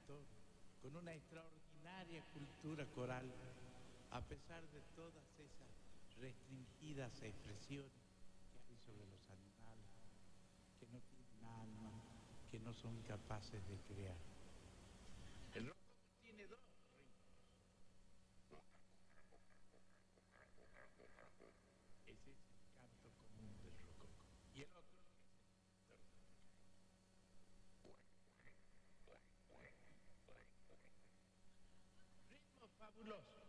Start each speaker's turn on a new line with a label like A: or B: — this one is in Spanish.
A: cantor con una extraordinaria cultura coral, a pesar de todas esas restringidas expresiones que hay sobre los animales, que no tienen alma, que no son capaces de crear. El rococo tiene dos ritmos. Ese es el canto común del rococo. Y el otro es el ritmo fabuloso.